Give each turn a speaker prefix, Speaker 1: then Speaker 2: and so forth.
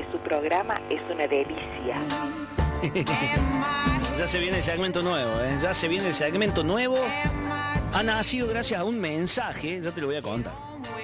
Speaker 1: su programa es una delicia.
Speaker 2: Ya se viene el segmento nuevo, ¿eh? Ya se viene el segmento nuevo. Ha nacido gracias a un mensaje, ya te lo voy a contar.